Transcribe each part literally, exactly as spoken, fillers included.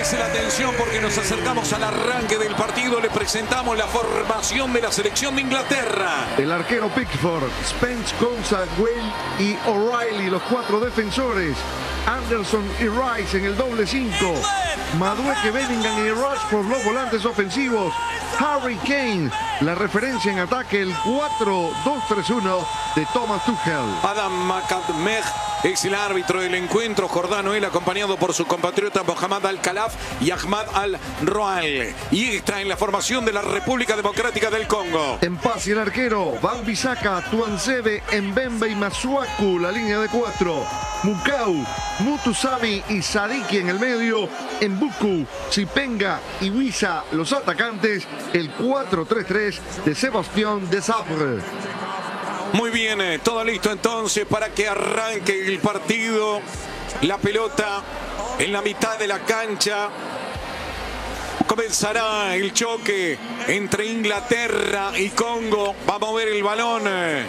Preste la atención porque nos acercamos al arranque del partido. Le presentamos la formación de la selección de Inglaterra. El arquero Pickford, Spence, Konsa, Wayne y O'Reilly, los cuatro defensores. Anderson y Rice en el doble cinco. Madueke, Bellingham y Rashford, los volantes ofensivos. Harry Kane, la referencia en ataque, el cuatro dos tres uno de Thomas Tuchel. Adam McCadmeh es el árbitro del encuentro. Jordano, él acompañado por su compatriota Mohamed Al-Khalaf y Ahmad Al-Roal. Y está en la formación de la República Democrática del Congo. En paz y el arquero, Wan-Bissaka, Tuanzebe, Mbembe y Masuaku, la línea de cuatro. Mukau, Mutusami y Sadiki en el medio. Mbuku, Chipenga y Wisa, los atacantes. El cuatro tres tres de Sebastián Desabre. Muy bien, eh, todo listo entonces para que arranque el partido. La pelota en la mitad de la cancha. Comenzará el choque entre Inglaterra y Congo. Va a mover el balón eh,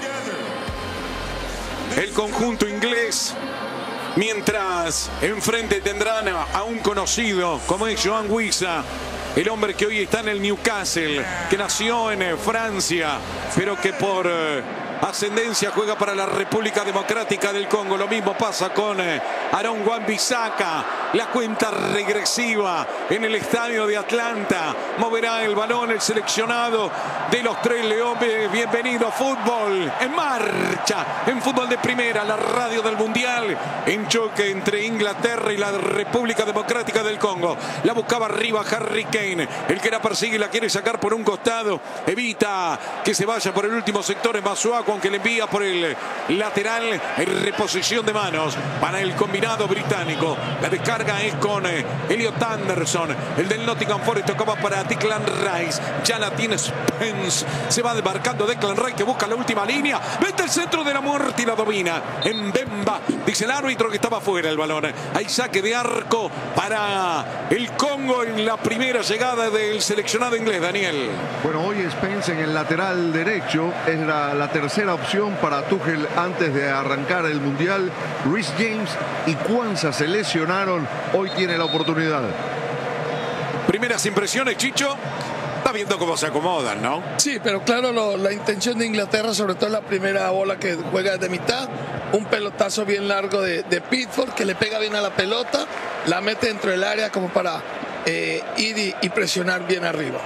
el conjunto inglés. Mientras enfrente tendrán a un conocido como es Yoane Wissa, el hombre que hoy está en el Newcastle, que nació en eh, Francia, pero que por eh, ascendencia juega para la República Democrática del Congo. Lo mismo pasa con eh, Aaron Wan-Bissaka. La cuenta regresiva en el estadio de Atlanta. Moverá el balón el seleccionado de los Tres Leones. Bienvenido fútbol en marcha. En fútbol de primera, la radio del Mundial. En choque entre Inglaterra y la República Democrática del Congo. La buscaba arriba Harry Kane. El que la persigue y la quiere sacar por un costado. Evita que se vaya por el último sector en Masuaku, aunque le envía por el lateral en reposición de manos para el combinado británico. La descarga es con eh, Elliot Anderson, el del Nottingham Forest. Tocaba para Declan Rice. Ya la tiene Spence. Se va demarcando Declan Rice, que busca la última línea. Mete el centro de la muerte y la domina. En Mbemba, dice el árbitro que estaba fuera el balón. Hay saque de arco para el Congo en la primera llegada del seleccionado inglés, Daniel. Bueno, hoy Spence en el lateral derecho es la, la tercera opción para Tuchel antes de arrancar el Mundial. Reece James y Kwanzaa se lesionaron. Hoy tiene la oportunidad. Primeras impresiones, Chicho. Está viendo cómo se acomodan, ¿no? Sí, pero claro, lo, la intención de Inglaterra, sobre todo en la primera bola que juega de mitad, un pelotazo bien largo de, de Pickford, que le pega bien a la pelota, la mete dentro del área como para eh, ir y, y presionar bien arriba.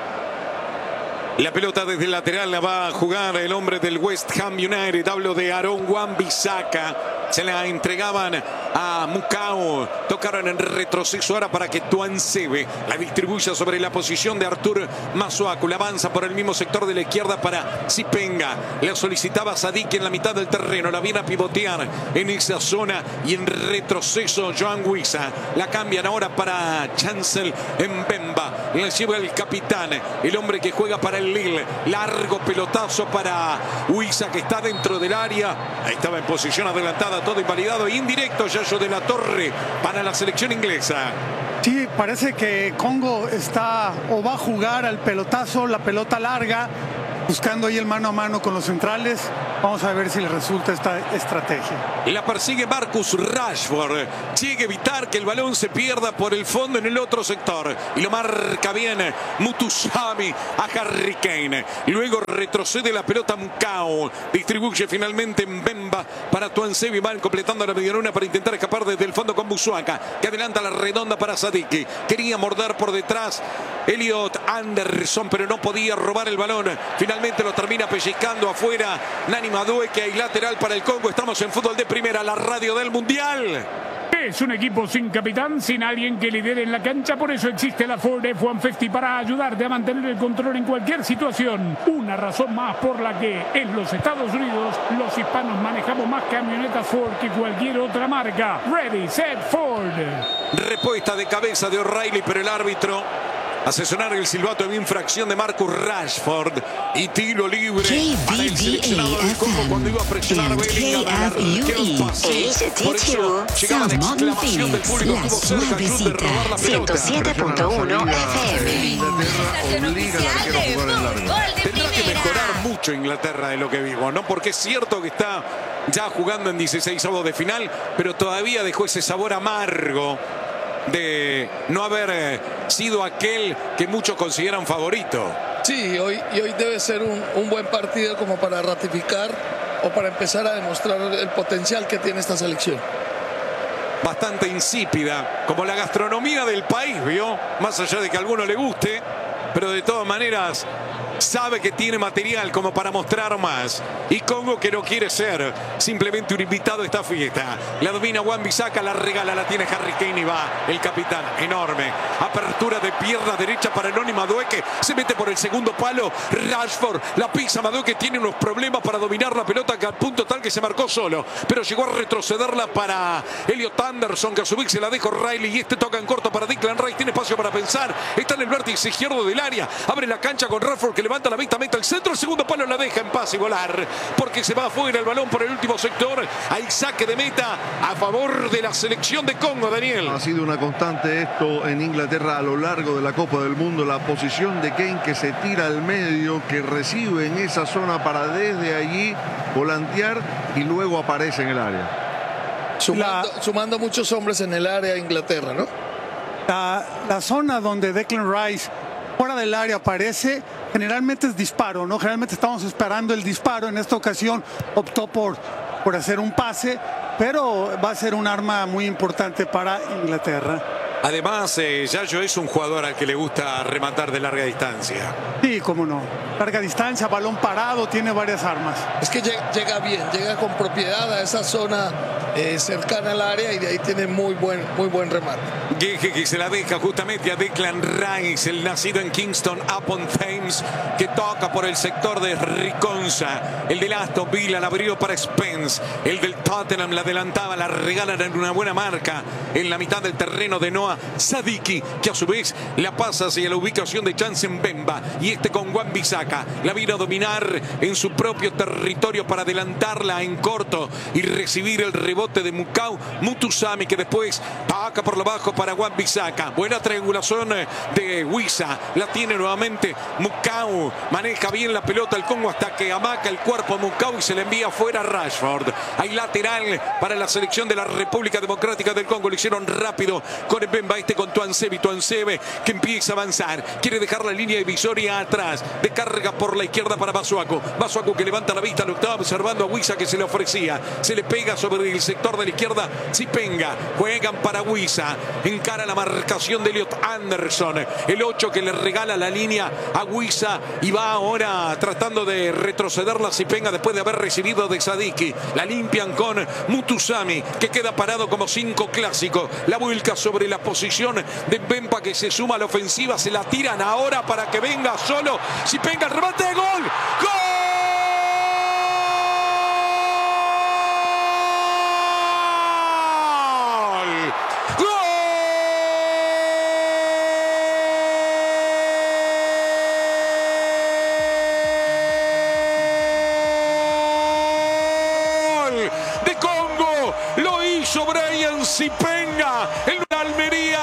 La pelota desde el lateral la va a jugar el hombre del West Ham United. Hablo de Aaron Wan-Bissaka. Se la entregaban a Mukau. Tocaron en retroceso ahora para que Tuanzebe la distribuya sobre la posición de Artur Masuaku. La avanza por el mismo sector de la izquierda para Chipenga. La solicitaba Sadiki en la mitad del terreno. La viene a pivotear en esa zona y en retroceso Yoane Wissa. La cambian ahora para Chancel Mbemba. La lleva el capitán, el hombre que juega para el Lille. Largo pelotazo para Wissa, que está dentro del área. Ahí estaba en posición adelantada, todo invalidado. Indirecto Yayo de la Torre para la selección inglesa. Sí, parece que Congo está o va a jugar al pelotazo, la pelota larga, buscando ahí el mano a mano con los centrales. Vamos a ver si le resulta esta estrategia. La persigue Marcus Rashford. Llega a evitar que el balón se pierda por el fondo en el otro sector. Y lo marca bien Mutusami a Harry Kane. Luego retrocede la pelota Mukau. Distribuye finalmente Mbemba para Tuanzebe. Van completando la medialuna para intentar escapar desde el fondo con Masuaku, que adelanta la redonda para Sadiki. Quería morder por detrás Elliot Anderson, pero no podía robar el balón. Finalmente lo termina pellizcando afuera Nani Madueke, y lateral para el Congo. Estamos en fútbol de primera, la radio del Mundial. Es un equipo sin capitán, sin alguien que lidere en la cancha. Por eso existe la Ford F ciento cincuenta para ayudarte a mantener el control en cualquier situación. Una razón más por la que en los Estados Unidos los hispanos manejamos más camionetas Ford que cualquier otra marca. Ready, set, Ford. Respuesta de cabeza de O'Reilly, pero el árbitro hace sonar el silbato de infracción de Marcus Rashford y tiro libre para el seleccionado del Congo cuando iba a presionar a Bellingham. Por eso llegaba la exclamación del público, estuvo cerca el club de robar la pelota. ciento siete punto uno F M. Tendrá que mejorar mucho Inglaterra de lo que vimos, ¿no? Porque es cierto que está ya jugando en dieciseisavos de final, pero todavía dejó ese sabor amargo de no haber eh, sido aquel que muchos consideran favorito. Sí, hoy, y hoy debe ser un, un buen partido como para ratificar o para empezar a demostrar el potencial que tiene esta selección. Bastante insípida, como la gastronomía del país, ¿vio? Más allá de que a alguno le guste, pero de todas maneras sabe que tiene material como para mostrar más. Y Congo, que no quiere ser simplemente un invitado a esta fiesta. La domina Wan-Bissaka, la regala, la tiene Harry Kane y va el capitán. Enorme. Apertura de pierna derecha para Noni Madueke. Se mete por el segundo palo. Rashford la pisa. Madueke tiene unos problemas para dominar la pelota, que al punto tal que se marcó solo. Pero llegó a retrocederla para Elliot Anderson, que a su vez se la dejó Riley. Y este toca en corto para Declan Rice. Tiene espacio para pensar. Está en el vértice izquierdo del área. Abre la cancha con Rashford, que levanta la vista, mete el centro, el segundo palo la deja en paz y volar, porque se va afuera el balón por el último sector. Hay saque de meta a favor de la selección de Congo, Daniel. Ha sido una constante esto en Inglaterra a lo largo de la Copa del Mundo, la posición de Kane, que se tira al medio, que recibe en esa zona para desde allí volantear y luego aparece en el área. Sumando, la... sumando muchos hombres en el área de Inglaterra, ¿no? La, la zona donde Declan Rice fuera del área aparece, generalmente es disparo, ¿no? Generalmente estamos esperando el disparo. En esta ocasión optó por, por hacer un pase, pero va a ser un arma muy importante para Inglaterra. Además, eh, Yayo es un jugador al que le gusta rematar de larga distancia. Sí, cómo no. Larga distancia, balón parado, tiene varias armas. Es que llega bien, llega con propiedad a esa zona eh, cercana al área y de ahí tiene muy buen, muy buen remate. Gueje, que se la deja justamente a Declan Rice, el nacido en Kingston upon Thames, que toca por el sector de Riconza. El del Aston Villa la abrió para Spence. El del Tottenham la adelantaba, la regalan en una buena marca en la mitad del terreno de Noah Sadiki, que a su vez la pasa hacia la ubicación de Chance Mbemba, y este con Wan-Bissaka la vino a dominar en su propio territorio para adelantarla en corto y recibir el rebote de Mukau Mutusami, que después paga por lo bajo para Wan-Bissaka. Buena triangulación de Wissa, la tiene nuevamente Mukau, maneja bien la pelota el Congo hasta que amaca el cuerpo a Mukau y se le envía fuera a Rashford. Hay lateral para la selección de la República Democrática del Congo, lo hicieron rápido con Mbemba, este con Tuanzebe, Tuanzebe que empieza a avanzar, quiere dejar la línea divisoria atrás, de carga por la izquierda para Masuaku, Masuaku que levanta la vista, lo estaba observando a Wissa, que se le ofrecía, se le pega sobre el sector de la izquierda, Zipenga, juegan para Wissa, encara la marcación de Elliot Anderson, el ocho que le regala la línea a Wissa y va ahora tratando de retroceder la Zipenga después de haber recibido de Sadiki, la limpian con Mutusami, que queda parado como cinco clásico, la vuelca sobre la posición de Mbemba, que se suma a la ofensiva, se la tiran ahora para que venga solo Zipenga, el remate de gol, ¡gol! De Congo, lo hizo Brian Zipenga, el Almería.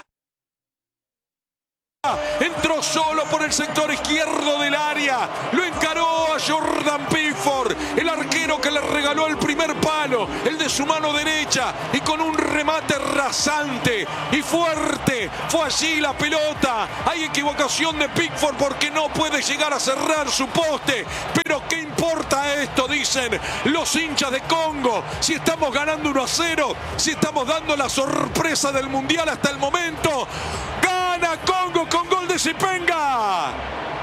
Entró solo por el sector izquierdo del área, lo encaró a Jordan Pickford, el arquero que le regaló el primer palo, el de su mano derecha, y con un remate rasante y fuerte fue allí la pelota. Hay equivocación de Pickford porque no puede llegar a cerrar su poste, pero ¿qué importa esto? Dicen los hinchas de Congo, si estamos ganando uno a cero, si estamos dando la sorpresa del mundial hasta el momento. Gana Congo con gol de Zipenga.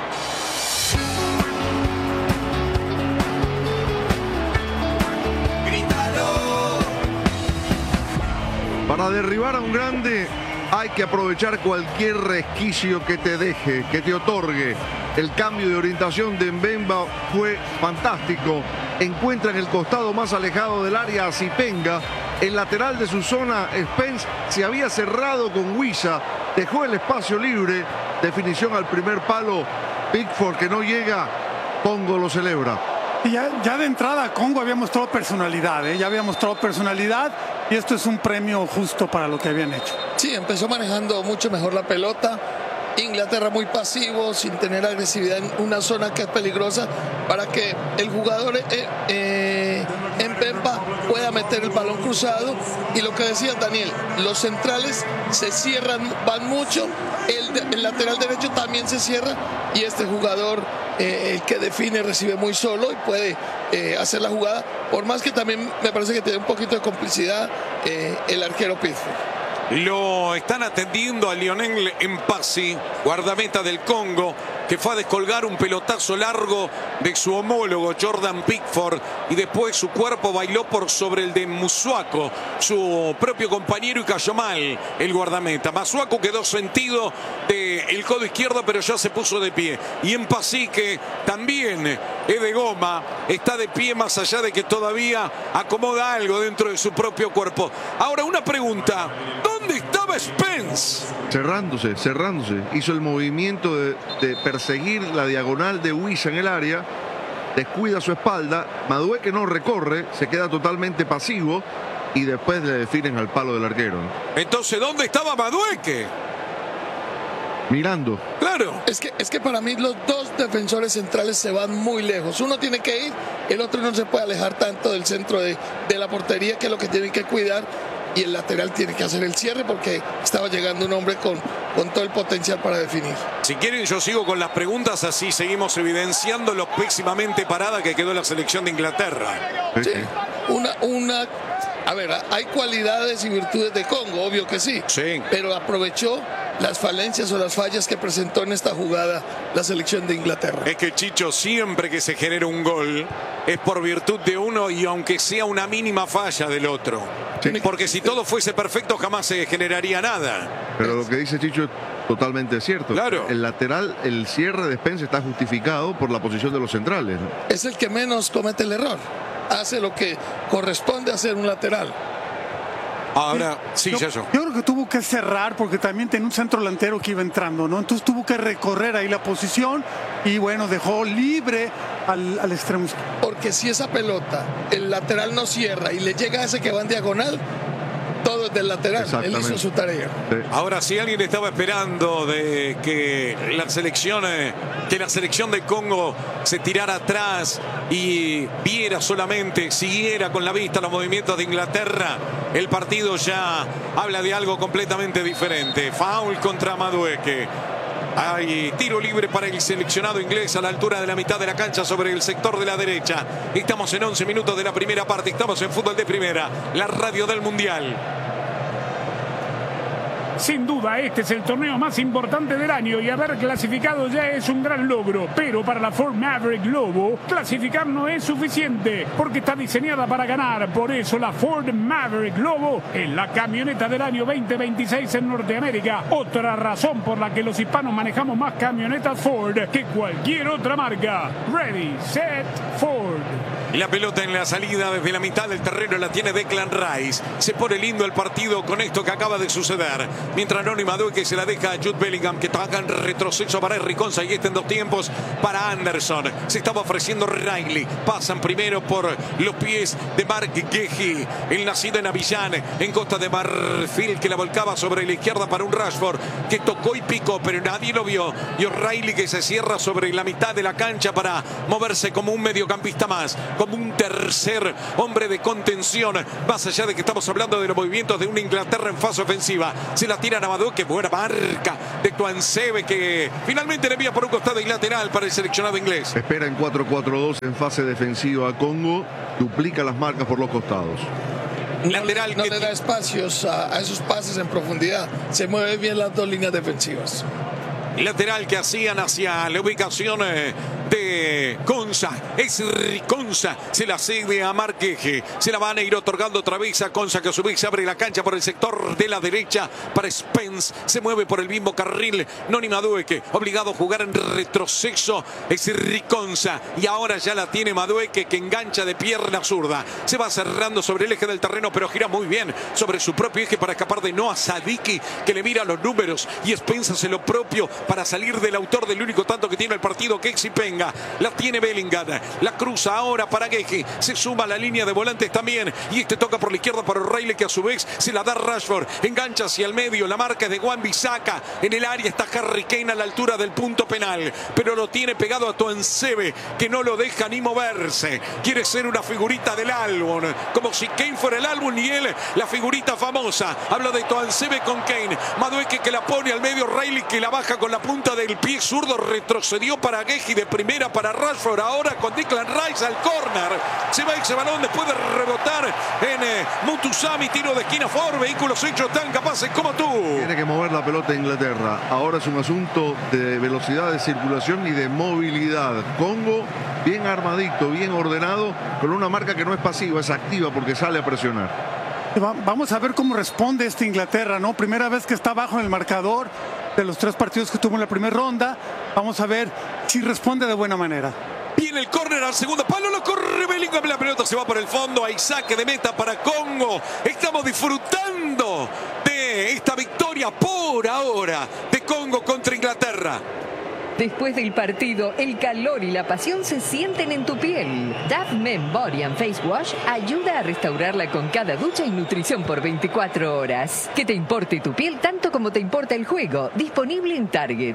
Para derribar a un grande hay que aprovechar cualquier resquicio que te deje, que te otorgue. El cambio de orientación de Mbemba fue fantástico. Encuentra en el costado más alejado del área a Zipenga. El lateral de su zona, Spence, se había cerrado con Wissa. Dejó el espacio libre. Definición al primer palo. Pickford, que no llega. Congo lo celebra. Y ya, ya de entrada Congo había mostrado personalidad, ¿eh? ya había mostrado personalidad y esto es un premio justo para lo que habían hecho. Sí, empezó manejando mucho mejor la pelota. Inglaterra muy pasivo, sin tener agresividad en una zona que es peligrosa para que el jugador eh, eh, en Pempa pueda meter el balón cruzado. Y lo que decía Daniel, los centrales se cierran, van mucho, el, el lateral derecho también se cierra y este jugador, eh, el que define, recibe muy solo y puede eh, hacer la jugada, por más que también me parece que tiene un poquito de complicidad eh, el arquero Pitford. Lo están atendiendo a Lionel Mpasi, guardameta del Congo, que fue a descolgar un pelotazo largo de su homólogo Jordan Pickford y después su cuerpo bailó por sobre el de Masuaku, su propio compañero, y cayó mal el guardameta. Masuaku quedó sentido del codo izquierdo, pero ya se puso de pie. Y Mpasi, que también es de goma, está de pie, más allá de que todavía acomoda algo dentro de su propio cuerpo. Ahora, una pregunta. ¿Dónde estaba Spence? Cerrándose, cerrándose. Hizo el movimiento de, de perseguir la diagonal de Wissa en el área. Descuida su espalda. Madueke no recorre, se queda totalmente pasivo y después le definen al palo del arquero. Entonces, ¿dónde estaba Madueke? Mirando. Claro. Es que, es que para mí los dos defensores centrales se van muy lejos. Uno tiene que ir, el otro no se puede alejar tanto del centro de, de la portería, que es lo que tienen que cuidar. Y el lateral tiene que hacer el cierre porque estaba llegando un hombre con, con todo el potencial para definir. Si quieren, yo sigo con las preguntas, así seguimos evidenciando lo pésimamente parada que quedó la selección de Inglaterra. Sí, una, una, a ver, hay cualidades y virtudes de Congo, obvio que sí, Sí. pero aprovechó las falencias o las fallas que presentó en esta jugada la selección de Inglaterra. Es que, Chicho, siempre que se genera un gol es por virtud de uno y aunque sea una mínima falla del otro. Sí. Porque si todo fuese perfecto jamás se generaría nada. Pero lo que dice Chicho es totalmente cierto. Claro. El lateral, el cierre de Spence está justificado por la posición de los centrales, ¿no? Es el que menos comete el error. Hace lo que corresponde hacer un lateral. Ahora, sí, yo, ya yo. yo creo que tuvo que cerrar porque también tenía un centro delantero que iba entrando, ¿no? Entonces tuvo que recorrer ahí la posición y bueno, dejó libre al, al extremo. Porque si esa pelota, el lateral no cierra y le llega a ese que va en diagonal, todo es del lateral. Él hizo su tarea. Sí. Ahora, si alguien estaba esperando de que la selección, eh, que la selección de Congo se tirara atrás y viera solamente, siguiera con la vista los movimientos de Inglaterra, el partido ya habla de algo completamente diferente. Foul contra Madueke. Hay tiro libre para el seleccionado inglés a la altura de la mitad de la cancha sobre el sector de la derecha. Estamos en once minutos de la primera parte. Estamos en Fútbol de Primera, la radio del Mundial. Sin duda, este es el torneo más importante del año y haber clasificado ya es un gran logro. Pero para la Ford Maverick Lobo, clasificar no es suficiente porque está diseñada para ganar. Por eso la Ford Maverick Lobo es la camioneta del año veinte veintiséis en Norteamérica. Otra razón por la que los hispanos manejamos más camionetas Ford que cualquier otra marca. Ready, set, Ford. La pelota en la salida desde la mitad del terreno la tiene Declan Rice. Se pone lindo el partido con esto que acaba de suceder. Mientras Noni Madueke se la deja a Jude Bellingham, que traga en retroceso para Henry Konsa y este en dos tiempos para Anderson. Se estaba ofreciendo Riley. Pasan primero por los pies de Mark Guehi, el nacido en Abiyán, en Costa de Marfil, que la volcaba sobre la izquierda para un Rashford que tocó y picó, pero nadie lo vio. Y O'Reilly que se cierra sobre la mitad de la cancha para moverse como un mediocampista más, como un tercer hombre de contención, más allá de que estamos hablando de los movimientos de una Inglaterra en fase ofensiva. Se la tira a Madueke, buena marca de Tuansebe, que finalmente le envía por un costado y lateral para el seleccionado inglés. Espera en cuatro cuatro dos en fase defensiva a Congo, duplica las marcas por los costados. Lateral no que le da espacios a, a esos pases en profundidad. Se mueve bien las dos líneas defensivas. Lateral que hacían hacia la ubicación de Konsa. Es Konsa. Se la cede a Marqueje. Se la van a ir otorgando otra vez a Konsa, que a su vez se abre la cancha por el sector de la derecha para Spence. Se mueve por el mismo carril Noni Madueke, obligado a jugar en retroceso. Es Konsa. Y ahora ya la tiene Madueke, que engancha de pierna zurda. Se va cerrando sobre el eje del terreno, pero gira muy bien sobre su propio eje para escapar de Noah Sadiki, que le mira los números. Y Spence hace lo propio para salir del autor del único tanto que tiene el partido, que es Ipeng. tenga. La tiene Bellingham. La cruza ahora para Guehi. Se suma a la línea de volantes también. Y este toca por la izquierda para O'Reilly, que a su vez se la da Rashford. Engancha hacia el medio. La marca es de Wan-Bissaka. En el área está Harry Kane a la altura del punto penal. Pero lo tiene pegado a Tuanzebe, que no lo deja ni moverse. Quiere ser una figurita del álbum. Como si Kane fuera el álbum y él la figurita famosa. Habla de Tuanzebe con Kane. Madueke que la pone al medio. O'Reilly que la baja con la punta del pie zurdo. Retrocedió para Guehi, de primera para Rashford. Ahora con Declan Rice al córner. Se va ese balón después de rebotar en eh, Mutusami. Tiro de esquina Ford. Vehículos hechos tan capaces como tú. Tiene que mover la pelota en Inglaterra. Ahora es un asunto de velocidad de circulación y de movilidad. Congo bien armadito, bien ordenado, con una marca que no es pasiva, es activa porque sale a presionar. Vamos a ver cómo responde esta Inglaterra, ¿no? Primera vez que está abajo en el marcador de los tres partidos que tuvo en la primera ronda. Vamos a ver si responde de buena manera. Viene el córner al segundo palo, lo corre Bellingham, la pelota se va por el fondo, hay saque de meta para Congo. Estamos disfrutando de esta victoria por ahora de Congo contra Inglaterra. Después del partido, el calor y la pasión se sienten en tu piel. Dove Men Body and Face Wash ayuda a restaurarla con cada ducha y nutrición por veinticuatro horas. Que te importe tu piel tanto como te importa el juego. Disponible en Target.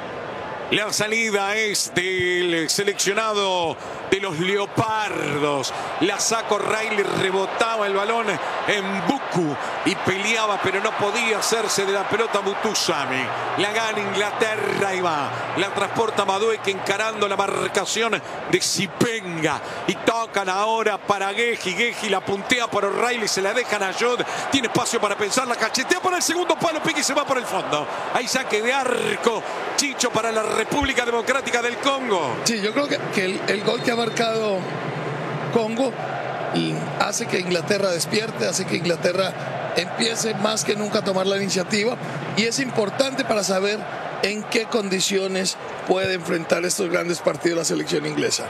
La salida es del seleccionado de los Leopardos. La saca O'Reilly, rebotaba el balón en Buku y peleaba, pero no podía hacerse de la pelota Mutusami. La gana Inglaterra y va. La transporta Madueke encarando la marcación de Zipenga. Y tocan ahora para Guehi. Guehi la puntea para O'Reilly, se la dejan a Jod. Tiene espacio para pensar, la cachetea para el segundo palo, pique y se va por el fondo. Hay saque de arco. Chicho para la República Democrática del Congo. Sí, yo creo que, que el, el gol que ha marcado Congo y hace que Inglaterra despierte, hace que Inglaterra empiece más que nunca a tomar la iniciativa, y es importante para saber en qué condiciones puede enfrentar estos grandes partidos la selección inglesa.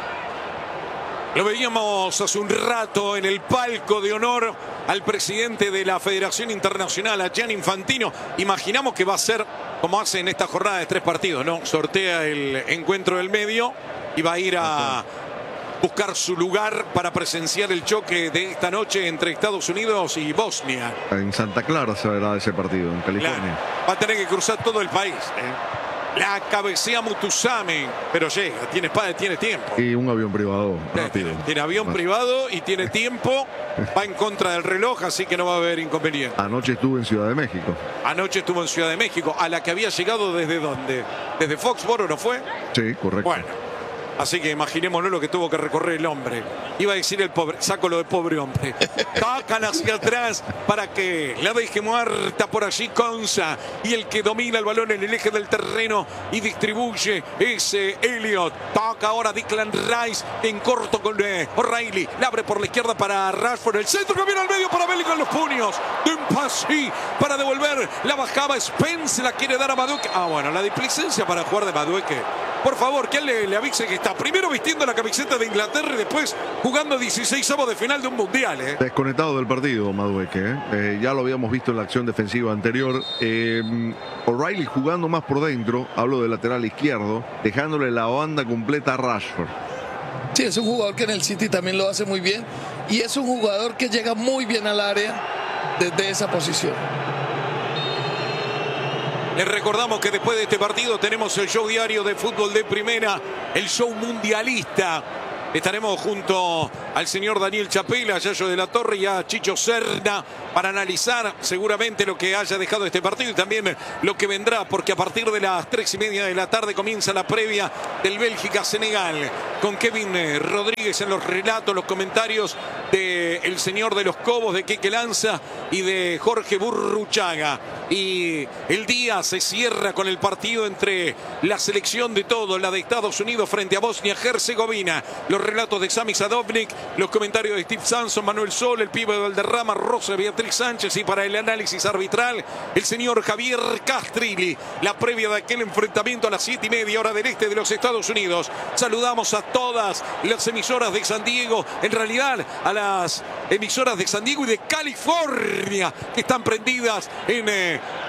Lo veíamos hace un rato en el palco de honor al presidente de la Federación Internacional, a Gianni Infantino. Imaginamos que va a ser como hace en esta jornada de tres partidos, ¿no? Sortea el encuentro del medio y va a ir a buscar su lugar para presenciar el choque de esta noche entre Estados Unidos y Bosnia. En Santa Clara se verá ese partido, en California. Claro, va a tener que cruzar todo el país, ¿eh? La cabecea Mutusami, pero llega, tiene espada, tiene tiempo. Y un avión privado rápido. Tiene, tiene avión Más. privado y tiene tiempo. Va en contra del reloj, así que no va a haber inconveniente. Anoche estuvo en Ciudad de México. Anoche estuvo en Ciudad de México, a la que había llegado desde dónde? ¿Desde Foxboro, no fue? Sí, correcto. Bueno. Así que imaginémonos lo que tuvo que recorrer el hombre. Iba a decir el pobre, saco lo de pobre hombre. Tocan hacia atrás para que la deje muerta por allí Konsa. Y el que domina el balón en el eje del terreno y distribuye es eh, Elliot. Toca ahora Declan Rice en corto con eh, O'Reilly. La abre por la izquierda para Rashford. El centro que viene al medio para Bellingham, los puños. Dempassi para devolver. La bajaba Spence, la quiere dar a Madueke. Ah, bueno, la displicencia para jugar de Madueke. Por favor, que él le, le avise que está primero vistiendo la camiseta de Inglaterra y después jugando dieciséis avos de final de un mundial. ¿eh? Desconectado del partido, Madueke. ¿eh? Eh, ya lo habíamos visto en la acción defensiva anterior. Eh, O'Reilly jugando más por dentro, hablo del lateral izquierdo, dejándole la banda completa a Rashford. Sí, es un jugador que en el City también lo hace muy bien, y es un jugador que llega muy bien al área desde esa posición. Les recordamos que después de este partido tenemos el show diario de fútbol de primera, el show mundialista. Estaremos junto al señor Daniel Chapela, a Yayo de la Torre y a Chicho Serna para analizar seguramente lo que haya dejado este partido y también lo que vendrá, porque a partir de las tres y media de la tarde comienza la previa del Bélgica-Senegal con Kevin Rodríguez en los relatos, los comentarios del señor de los Cobos, de Keke Lanza y de Jorge Burruchaga. Y el día se cierra con el partido entre la selección de todos, la de Estados Unidos frente a Bosnia-Herzegovina. Los relatos de Sami Sadovnik, los comentarios de Steve Sanson, Manuel Sol, el pibe de Valderrama, Rosa, Beatriz Sánchez, y para el análisis arbitral el señor Javier Castrilli. La previa de aquel enfrentamiento a las siete y media hora del este de los Estados Unidos. Saludamos a todas las emisoras de San Diego, en realidad a las emisoras de San Diego y de California, que están prendidas en eh,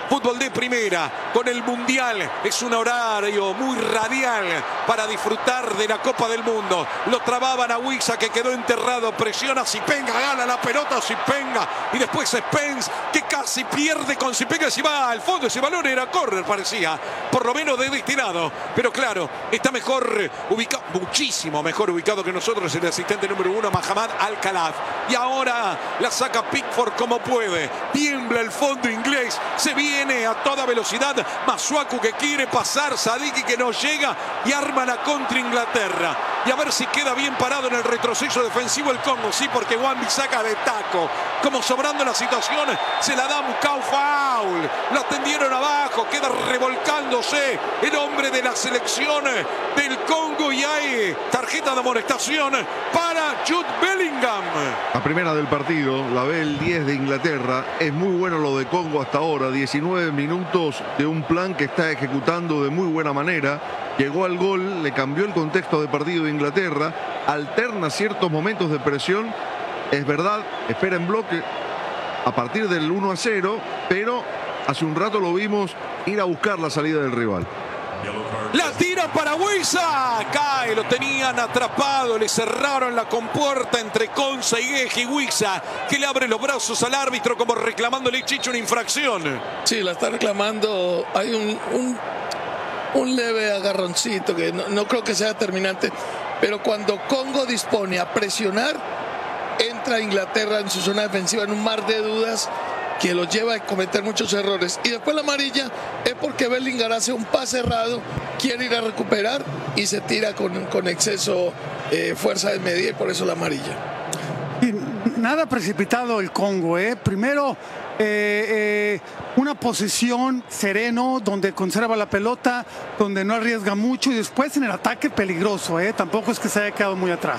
fútbol de primera, con el Mundial. Es un horario muy radial para disfrutar de la Copa del Mundo. Lo trababan a Wissa, que quedó enterrado, presiona Zipenga, gana la pelota Zipenga, y después Spence, que casi pierde con Zipenga, si va al fondo, ese balón era córner, parecía, por lo menos de este lado, pero claro, está mejor ubicado, muchísimo mejor ubicado que nosotros, el asistente número uno, Mahamad Al-Khalaf, y ahora la saca Pickford como puede, tiembla el fondo inglés, se viene a toda velocidad, Masuaku que quiere pasar, Sadiki que no llega, y arma la contra Inglaterra, y a ver si queda bien parado en el retroceso defensivo el Congo, sí, porque Wan-Bissaka de taco, como sobrando la situación, se la da Mukau, foul, lo atendieron abajo, queda revolcándose el hombre de la selección del Congo, y hay tarjeta de amonestación para Jude Bellingham. La primera del partido la ve el diez de Inglaterra. Es muy bueno lo de Congo hasta ahora, diecinueve minutos de un plan que está ejecutando de muy buena manera. Llegó al gol, le cambió el contexto de partido de Inglaterra, alterna ciertos momentos de presión, es verdad, espera en bloque a partir del uno a cero, pero hace un rato lo vimos ir a buscar la salida del rival. La tira para Wissa, cae, lo tenían atrapado, le cerraron la compuerta entre Konsa y Gueje, y Wissa, que le abre los brazos al árbitro como reclamándole, Chicho, una infracción. Sí, la está reclamando, hay un, un, un leve agarroncito que no, no creo que sea determinante, pero cuando Congo dispone a presionar, entra Inglaterra en su zona defensiva en un mar de dudas que lo lleva a cometer muchos errores, y después la amarilla es porque Bellingham hace un pase errado, quiere ir a recuperar y se tira con, con exceso eh, fuerza de medida, y por eso la amarilla. Y nada precipitado el Congo, ¿eh? Primero eh, eh, una posesión sereno donde conserva la pelota, donde no arriesga mucho, y después en el ataque peligroso, ¿eh? Tampoco es que se haya quedado muy atrás.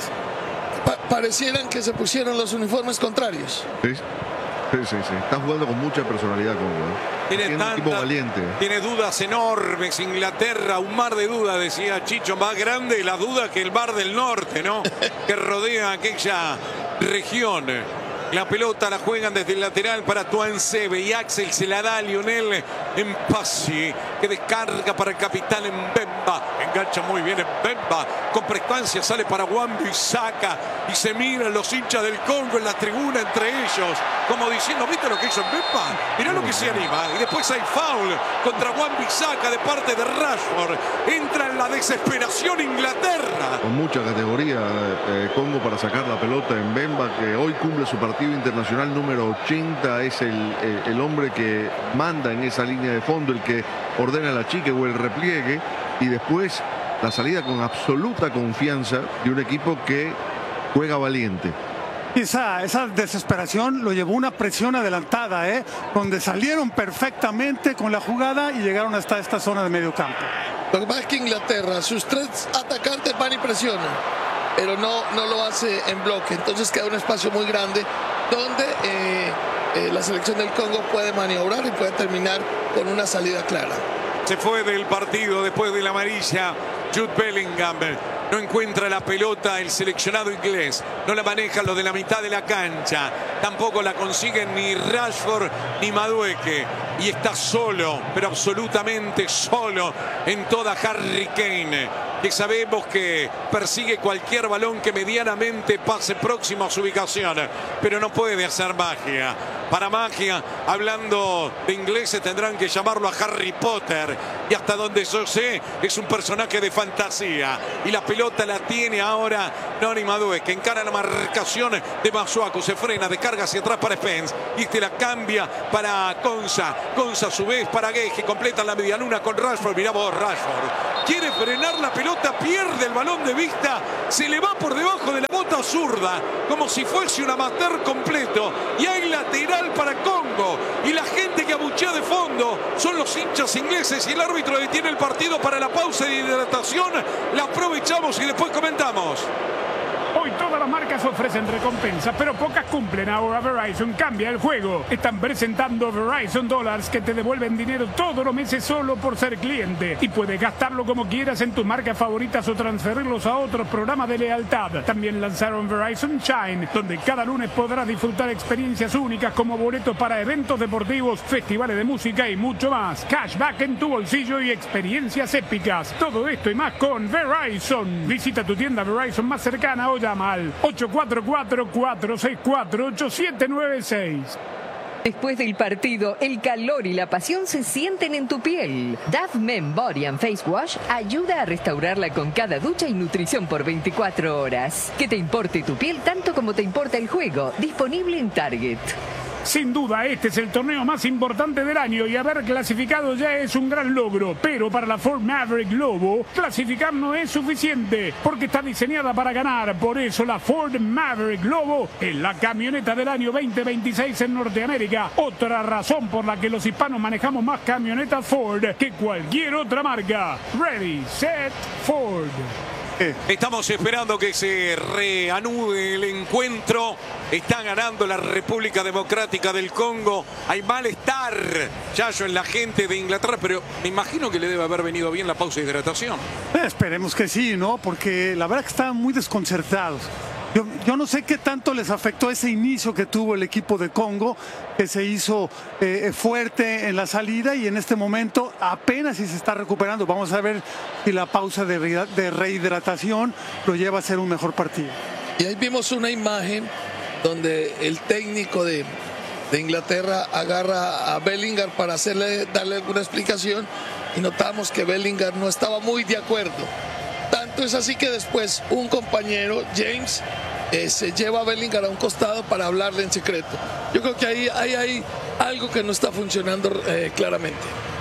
Pa parecieran que se pusieron los uniformes contrarios. Sí. Sí, sí, sí. Está jugando con mucha personalidad Congo, ¿eh? Tiene, tiene tanta, un equipo valiente. Tiene dudas enormes Inglaterra, un mar de dudas, decía Chicho, más grande la duda que el mar del norte, ¿no? Que rodea aquella región. La pelota la juegan desde el lateral para Tuansebe, y Axel se la da a Lionel Mpassi, que descarga para el capitán Mbemba, engancha muy bien Mbemba, con prestancia sale para Wan-Bissaka, y se miran los hinchas del Congo en la tribuna entre ellos, como diciendo, ¿viste lo que hizo Mbemba? Mirá lo que se anima, y después hay foul contra Wan-Bissaka de parte de Rashford, entra en la desesperación Inglaterra. Con mucha categoría eh, Congo para sacar la pelota en Mbemba, que hoy cumple su partido internacional número ochenta, es el, el, el hombre que manda en esa línea de fondo, el que ordena la chique o el repliegue, y después la salida con absoluta confianza de un equipo que juega valiente. Esa, esa desesperación lo llevó a una presión adelantada, ¿eh? Donde salieron perfectamente con la jugada y llegaron hasta esta zona de medio campo. Lo que pasa es que Inglaterra, sus tres atacantes van y presionan, pero no, no lo hace en bloque, entonces queda un espacio muy grande donde eh, eh, la selección del Congo puede maniobrar y puede terminar con una salida clara. Se fue del partido después de la amarilla Jude Bellingham. No encuentra la pelota el seleccionado inglés, no la maneja lo de la mitad de la cancha, tampoco la consiguen ni Rashford ni Madueke, y está solo, pero absolutamente solo en toda Harry Kane, que sabemos que persigue cualquier balón que medianamente pase próximo a su ubicación, pero no puede hacer magia. Para magia, hablando de ingleses, tendrán que llamarlo a Harry Potter, y hasta donde yo sé es un personaje de fantasía, y la pelota la tiene ahora Noni Madueke, que encara la marcación de Masuaku, se frena, descarga hacia atrás para Spence, y este la cambia para Konsa, Konsa a su vez para Gueje, completa la medialuna con Rashford. Mirá vos, Rashford quiere frenar la pelota, pierde el balón de vista, se le va por debajo de la bota zurda, como si fuese un amateur completo, y hay lateral para Congo, y la gente que abuchea de fondo son los hinchas ingleses, y el árbitro detiene el partido para la pausa de hidratación. La aprovechamos y después comentamos. Hoy toda la las marcas ofrecen recompensas, pero pocas cumplen. Ahora Verizon cambia el juego. Están presentando Verizon Dollars que te devuelven dinero todos los meses solo por ser cliente. Y puedes gastarlo como quieras en tus marcas favoritas o transferirlos a otros programas de lealtad. También lanzaron Verizon Shine, donde cada lunes podrás disfrutar experiencias únicas como boletos para eventos deportivos, festivales de música y mucho más. Cashback en tu bolsillo y experiencias épicas. Todo esto y más con Verizon. Visita tu tienda Verizon más cercana o llama al ocho cuatro cuatro, cuatro seis cuatro, ocho siete nueve seis. Después del partido, el calor y la pasión se sienten en tu piel. Dove Men Body and Face Wash ayuda a restaurarla con cada ducha y nutrición por veinticuatro horas. Que te importe tu piel tanto como te importa el juego. Disponible en Target. Sin duda, este es el torneo más importante del año y haber clasificado ya es un gran logro. Pero para la Ford Maverick Lobo, clasificar no es suficiente porque está diseñada para ganar. Por eso la Ford Maverick Lobo es la camioneta del año veinte veintiséis en Norteamérica. Otra razón por la que los hispanos manejamos más camionetas Ford que cualquier otra marca. Ready, set, Ford. Estamos esperando que se reanude el encuentro. Está ganando la República Democrática del Congo. Hay malestar, Yayo, en la gente de Inglaterra, pero me imagino que le debe haber venido bien la pausa de hidratación. Eh, esperemos que sí, ¿no? Porque la verdad que estaban muy desconcertados. Yo, yo no sé qué tanto les afectó ese inicio que tuvo el equipo de Congo, que se hizo eh, fuerte en la salida y en este momento apenas si se está recuperando. Vamos a ver si la pausa de, re, de rehidratación lo lleva a ser un mejor partido. Y ahí vimos una imagen donde el técnico de, de Inglaterra agarra a Bellingham para hacerle, darle alguna explicación y notamos que Bellingham no estaba muy de acuerdo. Tanto es así que después un compañero, James, eh, se lleva a Bellingham a un costado para hablarle en secreto. Yo creo que ahí hay, hay algo que no está funcionando eh, claramente.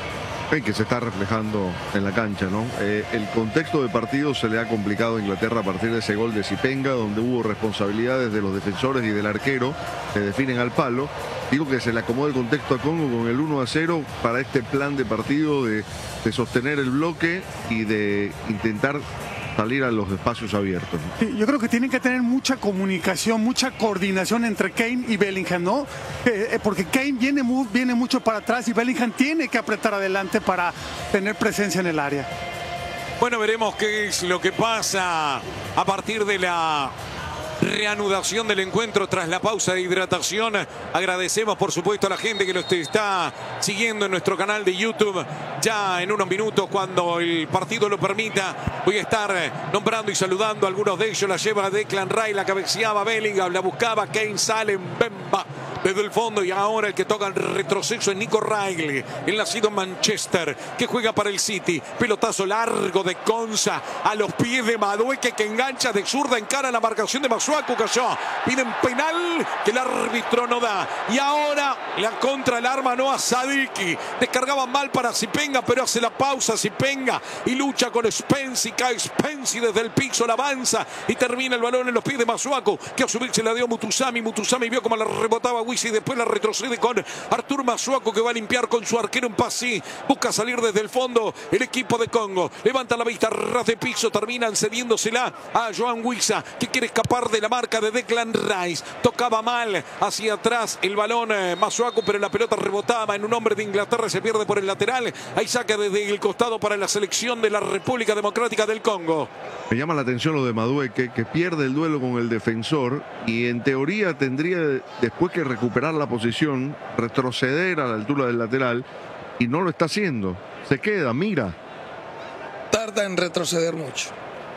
Y que se está reflejando en la cancha, ¿no? Eh, el contexto de partido se le ha complicado a Inglaterra a partir de ese gol de Zipenga, donde hubo responsabilidades de los defensores y del arquero que definen al palo. Digo que se le acomodó el contexto a Congo con el uno a cero para este plan de partido de, de sostener el bloque y de intentar salir a los espacios abiertos. Sí, yo creo que tienen que tener mucha comunicación, mucha coordinación entre Kane y Bellingham, ¿no? Eh, porque Kane viene, muy, viene mucho para atrás y Bellingham tiene que apretar adelante para tener presencia en el área. Bueno, veremos qué es lo que pasa a partir de la reanudación del encuentro tras la pausa de hidratación. Agradecemos por supuesto a la gente que nos está siguiendo en nuestro canal de YouTube. Ya en unos minutos, cuando el partido lo permita, voy a estar nombrando y saludando a algunos de ellos. La lleva Declan Rice, la cabeceaba Bellingham, la buscaba Kane, sale Mbemba desde el fondo y ahora el que toca el retroceso es Nico Riley, el nacido en Manchester, que juega para el City. Pelotazo largo de Konsa a los pies de Madueke, que engancha de zurda en cara a la marcación de Masuaku. Cayó, piden penal que el árbitro no da. Y ahora la contra el arma no a Sadiki. Descargaba mal para Zipenga, pero hace la pausa Zipenga y lucha con Spence y cae Spence y desde el piso la avanza y termina el balón en los pies de Masuaku, que a su vez se la dio Mutusami. Mutusami vio cómo la rebotaba y después la retrocede con Artur Masuaku, que va a limpiar con su arquero en Pasi. Busca salir desde el fondo el equipo de Congo. Levanta la vista, ras de piso, terminan cediéndosela a Joan Wissa, que quiere escapar de la marca de Declan Rice. Tocaba mal hacia atrás el balón eh, Masuaku, pero la pelota rebotaba en un hombre de Inglaterra, se pierde por el lateral. Ahí saca desde el costado para la selección de la República Democrática del Congo. Me llama la atención lo de Madueke, que pierde el duelo con el defensor y en teoría tendría después que recuperar la posición, retroceder a la altura del lateral y no lo está haciendo. Se queda, mira. Tarda en retroceder mucho.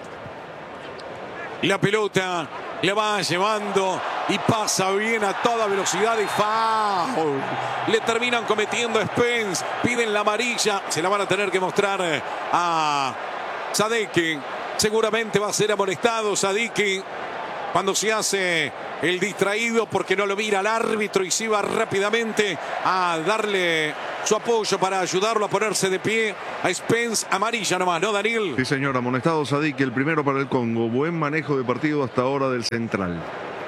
La pelota la va llevando y pasa bien a toda velocidad y foul. Le terminan cometiendo a Spence, piden la amarilla, se la van a tener que mostrar a Sadiki. Seguramente va a ser amonestado Sadiki cuando se hace el distraído porque no lo mira al árbitro y se va rápidamente a darle su apoyo para ayudarlo a ponerse de pie a Spence. Amarilla nomás, ¿no, Daniel? Sí, señor, amonestado Sadiki, el primero para el Congo. Buen manejo de partido hasta ahora del central.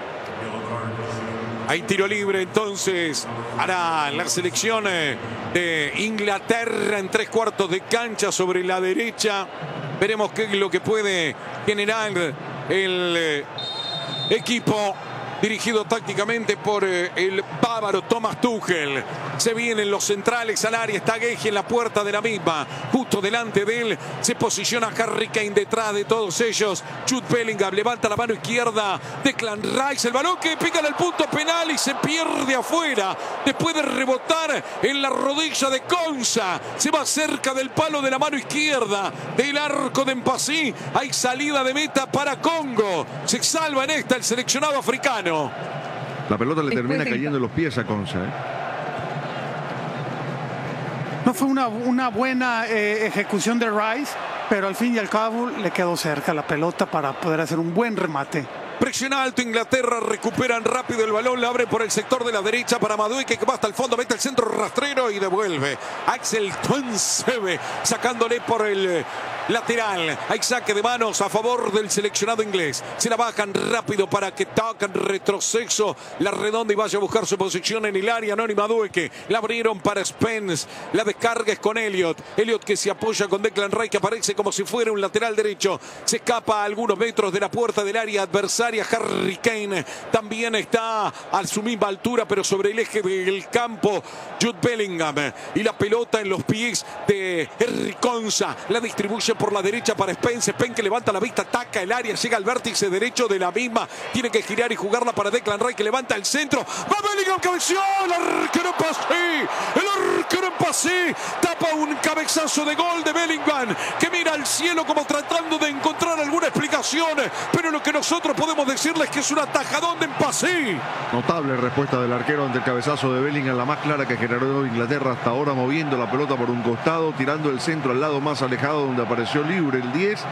Hay tiro libre entonces para la selección de Inglaterra en tres cuartos de cancha sobre la derecha. Veremos qué es lo que puede generar el equipo dirigido tácticamente por eh, el bávaro Thomas Tuchel. Se vienen los centrales al área, está Gueji en la puerta de la misma. Justo delante de él se posiciona Harry Kane detrás de todos ellos. Jude Bellingham levanta la mano izquierda. Declan Rice, el balón que pica en el punto penal y se pierde afuera. Después de rebotar en la rodilla de Konsa, se va cerca del palo de la mano izquierda del arco de Mpassy. Hay salida de meta para Congo. Se salva en esta el seleccionado africano. La pelota le termina cayendo en los pies a Konsa, ¿eh? No fue una, una buena eh, ejecución de Rice, pero al fin y al cabo le quedó cerca la pelota para poder hacer un buen remate. Presiona alto Inglaterra, recuperan rápido el balón, la abre por el sector de la derecha para Madueke, que va hasta el fondo, mete el centro rastrero y devuelve. Axel Tuanzebe sacándole por el lateral. Hay saque de manos a favor del seleccionado inglés. Se la bajan rápido para que toquen retroceso la redonda y vaya a buscar su posición en el área. Noni Madueke, la abrieron para Spence. La descarga es con Elliot. Elliot que se apoya con Declan Rice, que aparece como si fuera un lateral derecho. Se escapa a algunos metros de la puerta del área adversaria. Harry Kane también está a su misma altura, pero sobre el eje del campo. Jude Bellingham y la pelota en los pies de Henry Konsa. La distribuye por la derecha para Spence. Spence que levanta la vista, ataca el área, llega al vértice derecho de la misma. Tiene que girar y jugarla para Declan Rice, que levanta el centro. Va Bellingham, cabeció. El arquero Mpassy. El arquero Mpassy tapa un cabezazo de gol de Bellingham, que mira al cielo como tratando de encontrar alguna explicación. Pero lo que nosotros podemos decirles que es un atajadón de Mpassy. Notable respuesta del arquero ante el cabezazo de Bellingham, la más clara que generó Inglaterra hasta ahora, moviendo la pelota por un costado, tirando el centro al lado más alejado donde apareció libre el diez.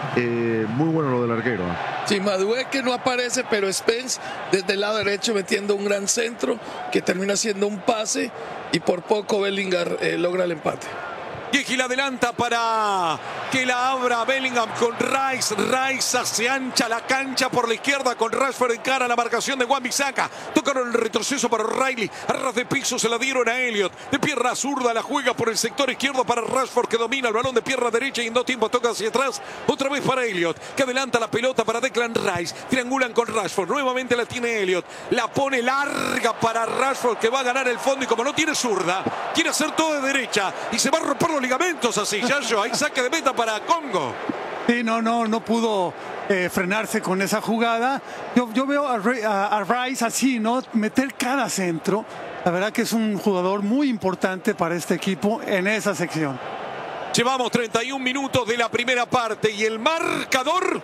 Eh, muy bueno lo del arquero. Sí, Madueke no aparece, pero Spence desde el lado derecho metiendo un gran centro que termina siendo un pase y por poco Bellingham eh, logra el empate. Gueji la adelanta para que la abra Bellingham con Rice. Rice se ancha la cancha por la izquierda con Rashford en cara a la marcación de Wan-Bissaka. Tocaron el retroceso para O'Reilly. A ras de piso se la dieron a Elliot. De pierna zurda la juega por el sector izquierdo para Rashford, que domina el balón de pierna derecha y en dos tiempos toca hacia atrás. Otra vez para Elliot, que adelanta la pelota para Declan Rice. Triangulan con Rashford. Nuevamente la tiene Elliot. La pone larga para Rashford, que va a ganar el fondo y como no tiene zurda, quiere hacer todo de derecha y se va a romper los ligamentos así. Yayo, hay saque de meta para Congo. Sí, no, no, no pudo eh, frenarse con esa jugada. Yo, yo veo a, a, a Rice así, ¿no? Meter cada centro. La verdad que es un jugador muy importante para este equipo en esa sección. Llevamos treinta y un minutos de la primera parte y el marcador.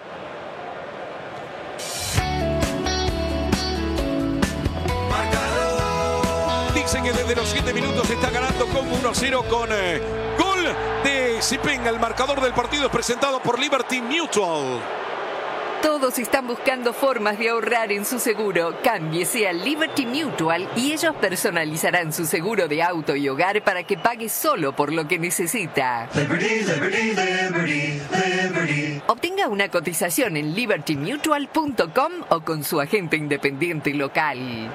Dicen que desde los siete minutos está ganando Congo uno a cero con eh, gol de Sipenga. El marcador del partido es presentado por Liberty Mutual. Todos están buscando formas de ahorrar en su seguro. Cámbiese a Liberty Mutual y ellos personalizarán su seguro de auto y hogar para que pague solo por lo que necesita. Liberty, Liberty, Liberty, Liberty. Obtenga una cotización en liberty mutual punto com o con su agente independiente local.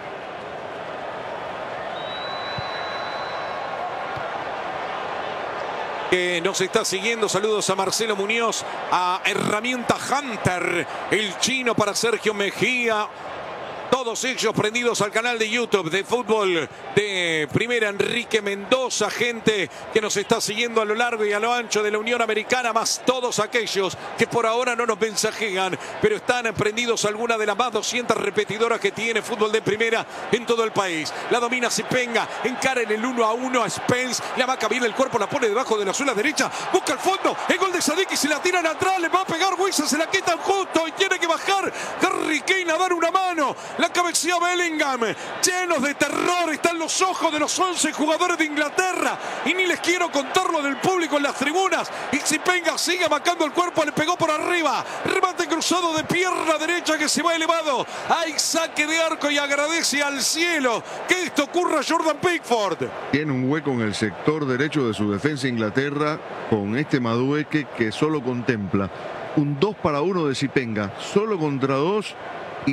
Que nos está siguiendo, saludos a Marcelo Muñoz, a Herramienta Hunter, el chino para Sergio Mejía. Todos ellos prendidos al canal de YouTube de fútbol de Primera. Enrique Mendoza, gente que nos está siguiendo a lo largo y a lo ancho de la Unión Americana, más todos aquellos que por ahora no nos mensajean, pero están prendidos a alguna de las más doscientas repetidoras que tiene fútbol de Primera en todo el país. La domina Sipenga, encara en el uno a uno a Spence, la vaca viene el cuerpo, la pone debajo de la suela derecha, busca el fondo, el gol de Sadik y se la tiran atrás, le va a pegar Wisa, se la quitan justo y tiene que bajar Harry Kane a dar una mano. La cabecea Bellingham, llenos de terror están los ojos de los once jugadores de Inglaterra y ni les quiero contar lo del público en las tribunas. Y Sipenga sigue marcando el cuerpo, le pegó por arriba, remate cruzado de pierna derecha que se va elevado. Hay saque de arco y agradece al cielo que esto ocurra a Jordan Pickford. Tiene un hueco en el sector derecho de su defensa Inglaterra con este Madueke que solo contempla un dos para uno de Sipenga, solo contra dos.